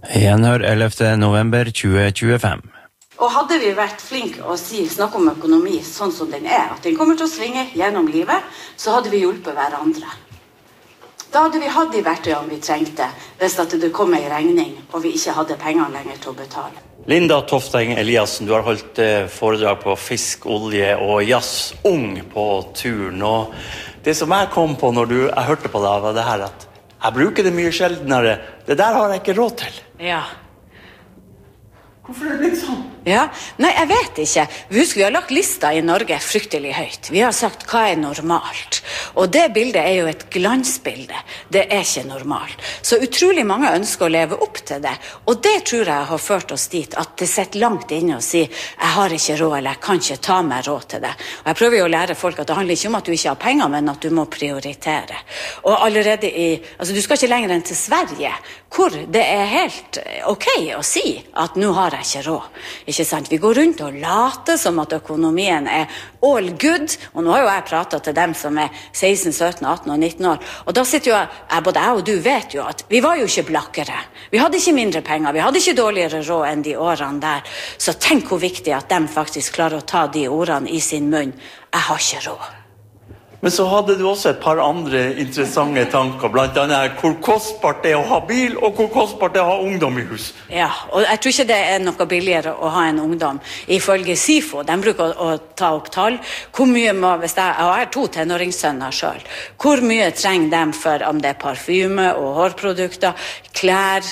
Gjenhør 11. november 2025. Og hadde vi vært flinke å snakke om økonomi sånn som den at den kommer til å svinge gjennom livet, så hadde vi hjulpet hverandre. Da hadde vi hatt de verktøyene vi trengte, hvis at det kom en regning, og vi ikke hadde penger lenger til å betale. Linda Tofteng Eliassen, du har holdt foredrag på fisk, olje og jazz, ung på turen. Og det som jeg kom på når jeg hørte på deg, var det her at jeg bruker det mye sjeldnere. Det der har jeg ikke råd til. Ja. Hvorfor er det blitt sånn? Ja, nei, jeg vet ikke. Husk, vi har lagt lista i Norge fryktelig høyt. Vi har sagt hva normalt. Og det bildet jo et glansbilde. Det ikke normalt. Så utrolig mange ønsker å leve opp til det. Og det tror jeg har ført oss dit, at det sitter langt inne og sier jeg har ikke råd, eller jeg kan ikke ta meg råd til det. Og jeg prøver jo å lære folk at det handler ikke om at du ikke har penger, men at du må prioritere. Og allerede du skal ikke lenger enn til Sverige, hvor det helt ok å si at nå har jeg ikke råd. Ikke sant? Vi går rundt og later som at økonomien all good, og nå har jo jeg pratet til dem som 16, 17, 18 og 19 år, og da sitter jo både jeg og du vet jo at vi var jo ikke blakkere. Vi hadde ikke mindre penger, vi hadde ikke dårligere råd enn de årene der. Så tenk hvor viktig at de faktisk klarer å ta de ordene i sin munn. Jeg har ikke råd. Men så hadde du også et par andre interessante tanker, blant annet hvor kostbart det å ha bil, og hvor kostbart det å ha ungdom i hus. Ja, og jeg tror ikke det noe billigere å ha en ungdom. Ifølge SIFO, de bruker å ta opp tall. Hvor mye må, hvis jeg har 2 tenåringssønner selv, hvor mye trenger de for om det parfyme og hårprodukter, klær,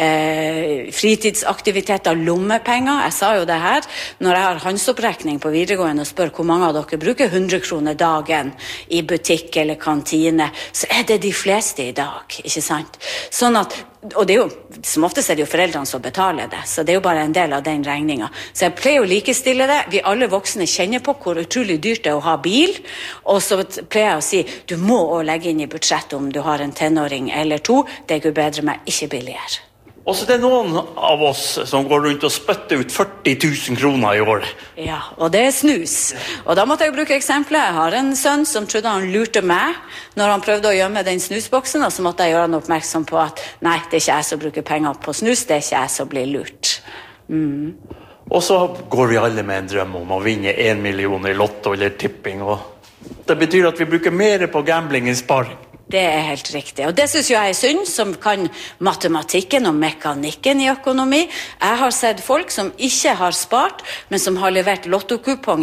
fritidsaktiviteter, lommepenger? Jeg sa jo det her, når jeg har håndsopprekning på videregående og spør hvor mange av dere bruker 100 kroner dagen i butikk eller kantine, så det de fleste i dag, ikke sant? Sånn at, og det jo, som oftest det jo foreldrene som betaler det, så det jo bare en del av den regningen. Så jeg pleier å likestille det. Vi alle voksne kjenner på hvor utrolig dyrt det å ha bil, og så pleier jeg å si, du må også legge inn i budsjettet om du har en tenåring eller 2, det går bedre med, ikke billigere. Og så det noen av oss som går rundt og spytter ut 40 000 kroner i året. Ja, og det snus. Og da måtte jeg bruke eksempler. Jeg har en sønn som trodde han lurte meg når han prøvde å gjemme den snusboksen, og så måtte jeg gjøre han oppmerksom på at nei, det ikke jeg som bruker penger på snus, det ikke jeg som blir lurt. Og så går vi alle med en drøm om å vinne 1 million i lotto eller tipping, og det betyr at vi bruker mer på gambling enn sparing. Det helt riktig, og det synes jeg synd, som kan matematikken og mekanikken i økonomi. Jeg har sett folk som ikke har spart, men som har levert lottokupong